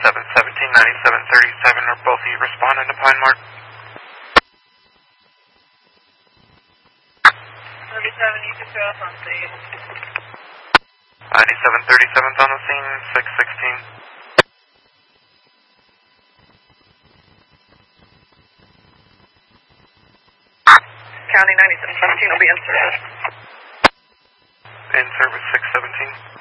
9737, are both of you responding to Pine Mark? 37, you can show up on scene. 9737's on the scene, 616. County 9717 will be in service. In service 617.